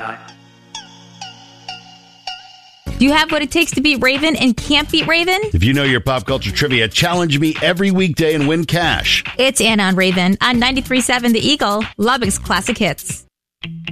Do you have what it takes to beat Raven and can't beat Raven? If you know your pop culture trivia, challenge me every weekday and win cash. It's Anna on Raven on 93.7 The Eagle, Lubbock's Classic Hits.